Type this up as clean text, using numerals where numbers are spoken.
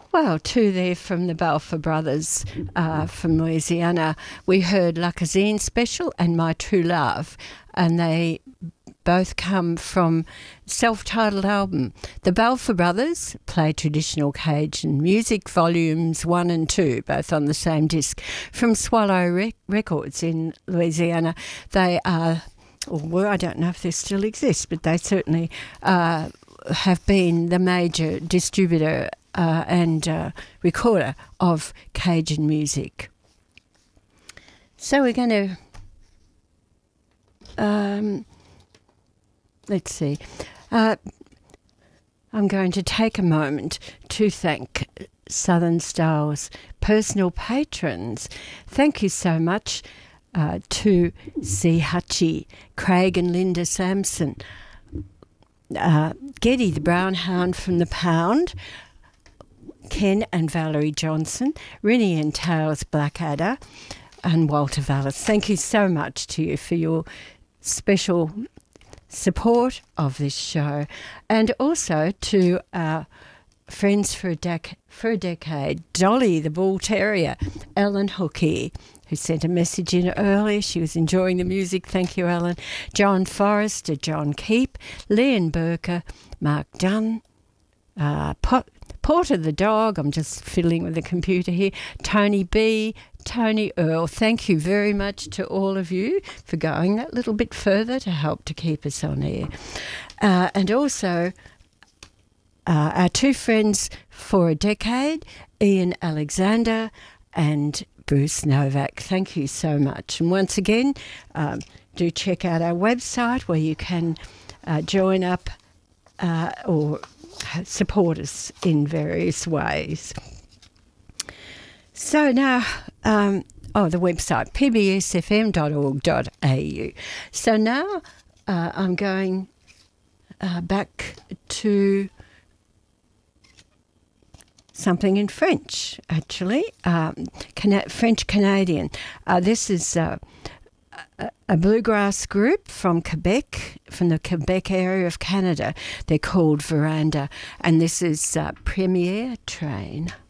Well, two there from the Balfour Brothers from Louisiana. We heard La Cuisine Special and My True Love, and they both come from self-titled album. The Balfour Brothers play traditional Cajun music, volumes 1 and 2, both on the same disc, from Swallow Records in Louisiana. They are, or were, I don't know if they still exist, but they certainly have been the major distributor and recorder of Cajun music. So we're going to, let's see, I'm going to take a moment to thank Southern Styles personal patrons. Thank you so much to C. Hutchie, Craig and Linda Sampson, Geddy the Brown Hound from the Pound, Ken and Valerie Johnson, Rinnie and Tails Blackadder, and Walter Vallis. Thank you so much to you for your special support of this show, and also to our friends for a decade, Dolly the Bull Terrier, Ellen Hookie, who sent a message in earlier. She was enjoying the music. Thank you, Ellen. John Forrester, John Keep, Leon Burker, Mark Dunn, Porter the dog, I'm just fiddling with the computer here, Tony B, Tony Earl. Thank you very much to all of you for going that little bit further to help to keep us on air. And also our two friends for a decade, Ian Alexander and Bruce Novak. Thank you so much. And once again, do check out our website where you can join up or support us in various ways. So now, the website, pbsfm.org.au. So now I'm going back to something in French, actually, French-Canadian. This is a bluegrass group from Quebec, from the Quebec area of Canada. They're called Veranda, and this is Premier Train.